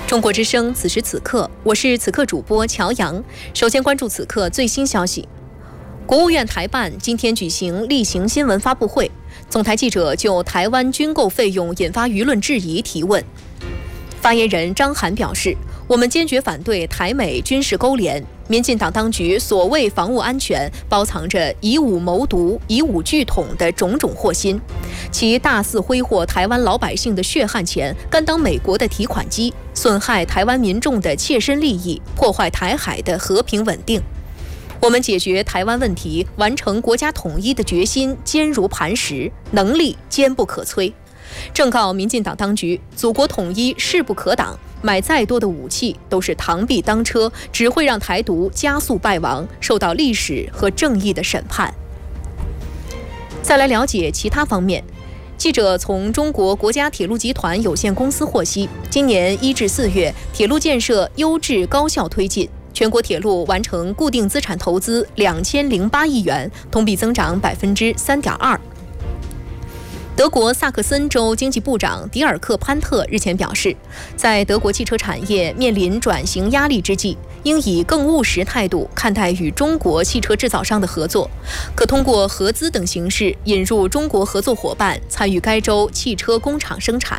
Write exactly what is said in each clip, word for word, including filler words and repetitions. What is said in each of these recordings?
中国之声，此时此刻，我是此刻主播乔阳。首先关注此刻最新消息。国务院台办今天举行例行新闻发布会，总台记者就台湾军购费用引发舆论质疑提问。发言人张涵表示，我们坚决反对台美军事勾连。民进党当局所谓防务安全，包藏着以武谋独、以武拒统的种种祸心，其大肆挥霍台湾老百姓的血汗钱，甘当美国的提款机，损害台湾民众的切身利益，破坏台海的和平稳定。我们解决台湾问题、完成国家统一的决心坚如磐石，能力坚不可摧。正告民进党当局，祖国统一势不可挡，买再多的武器都是螳臂当车，只会让台独加速败亡，受到历史和正义的审判。再来了解其他方面。记者从中国国家铁路集团有限公司获悉，今年一至四月，铁路建设优质高效推进，全国铁路完成固定资产投资两千零八亿元，同比增长百分之三点二。德国萨克森州经济部长迪尔克潘特日前表示，在德国汽车产业面临转型压力之际，应以更务实态度看待与中国汽车制造商的合作，可通过合资等形式引入中国合作伙伴参与该州汽车工厂生产。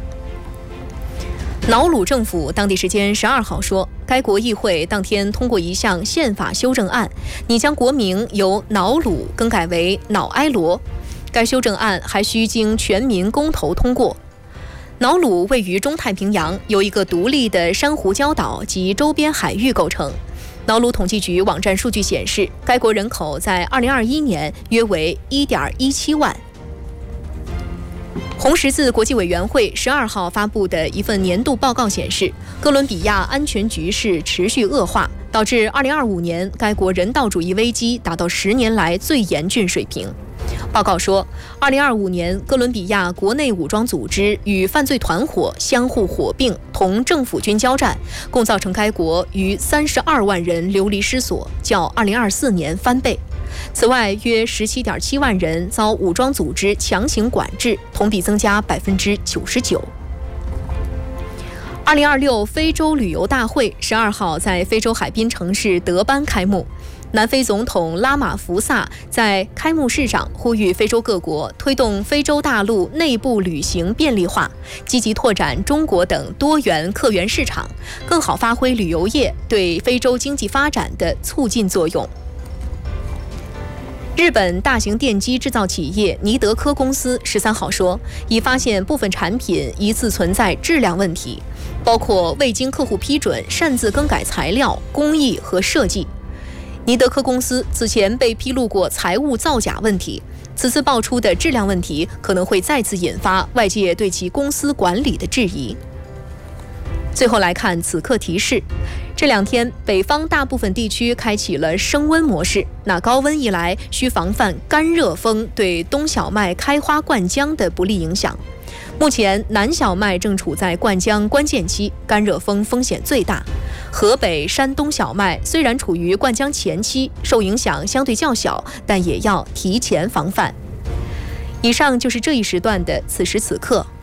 瑙鲁政府当地时间十二号说，该国议会当天通过一项宪法修正案，拟将国名由瑙鲁更改为瑙埃罗。该修正案还需经全民公投通过。瑙鲁位于中太平洋，由一个独立的珊瑚礁岛及周边海域构成。瑙鲁统计局网站数据显示，该国人口在二零二一年约为 一点一七万。红十字国际委员会十二号发布的一份年度报告显示，哥伦比亚安全局势持续恶化，导致二零二五年该国人道主义危机达到十年来最严峻水平。报告说，二零二五年哥伦比亚国内武装组织与犯罪团伙相互火并，同政府军交战，共造成该国逾三十二万人流离失所，较二零二四年翻倍。此外，约十七点七万人遭武装组织强行管制，同比增加百分之九十九。二零二六非洲旅游大会十二号在非洲海滨城市德班开幕。南非总统拉马福萨在开幕式上呼吁非洲各国推动非洲大陆内部旅行便利化，积极拓展中国等多元客源市场，更好发挥旅游业对非洲经济发展的促进作用。日本大型电机制造企业尼德科公司十三号说，已发现部分产品疑似存在质量问题，包括未经客户批准擅自更改材料、工艺和设计。尼德科公司此前被披露过财务造假问题，此次爆出的质量问题可能会再次引发外界对其公司管理的质疑。最后来看此刻提示，这两天北方大部分地区开启了升温模式，那高温一来，需防范干热风对冬小麦开花灌浆的不利影响。目前南小麦正处在灌浆关键期，干热风风险最大。河北、山东小麦虽然处于灌浆前期，受影响相对较小，但也要提前防范。以上就是这一时段的此时此刻。